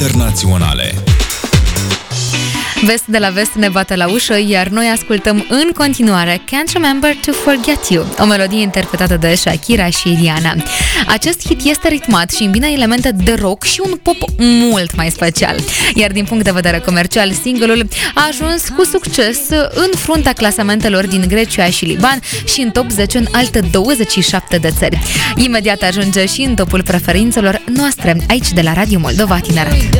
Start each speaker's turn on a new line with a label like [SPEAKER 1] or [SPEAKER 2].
[SPEAKER 1] internaționale.
[SPEAKER 2] Vest de la vest ne bate la ușă, iar noi ascultăm în continuare Can't Remember to Forget You, o melodie interpretată de Shakira și Rihanna. Acest hit este ritmat și îmbină elemente de rock și un pop mult mai special. Iar din punct de vedere comercial, single-ul a ajuns cu succes în fruntea clasamentelor din Grecia și Liban și în top 10 în alte 27 de țări. Imediat ajunge și în topul preferințelor noastre aici de la Radio Moldova Tineret.